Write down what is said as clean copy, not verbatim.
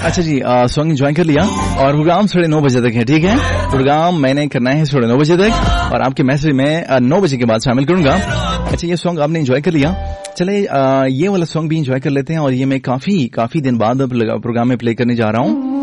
अच्छा जी, song enjoy कर लिया और प्रोग्राम 9:30 बजे तक है, ठीक है। प्रोग्राम मैंने करना है 9:30 बजे तक और आपके मैसेज में 9 बजे के बाद शामिल करूंगा। अच्छा, ये सॉन्ग आपने एंजॉय कर लिया, चले ये वाला सॉन्ग भी एंजॉय कर लेते हैं और ये मैं काफी दिन बाद प्रोग्राम में प्ले करने जा रहा हूँ।